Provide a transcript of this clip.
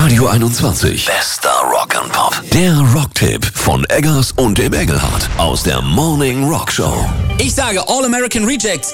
Radio 21. Bester Rock'n'Pop. Der Rocktipp von Eggers und dem Engelhardt aus der Morning Rock Show. Ich sage All American Rejects.